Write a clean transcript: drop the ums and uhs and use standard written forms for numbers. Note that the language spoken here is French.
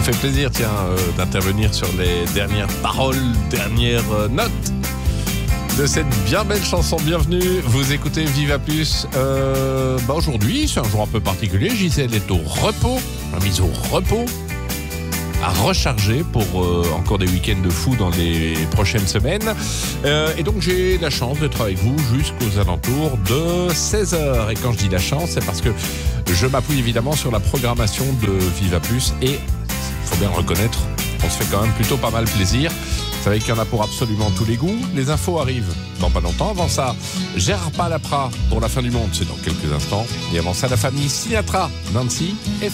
fait plaisir, tiens, d'intervenir sur les dernières paroles, dernières notes de cette bien belle chanson. Bienvenue, vous écoutez Viva Plus. Aujourd'hui, c'est un jour un peu particulier. Gisèle est au repos, mise au repos, à recharger pour encore des week-ends de fou dans les prochaines semaines. Et donc, j'ai la chance d'être avec vous jusqu'aux alentours de 16h. Et quand je dis la chance, c'est parce que je m'appuie évidemment sur la programmation de Viva Plus. Et il faut bien le reconnaître, on se fait quand même plutôt pas mal plaisir. Vous savez qu'il y en a pour absolument tous les goûts. Les infos arrivent dans pas longtemps. Avant ça, Gérard Palapra pour la fin du monde, c'est dans quelques instants. Et avant ça, la famille Sinatra, Nancy et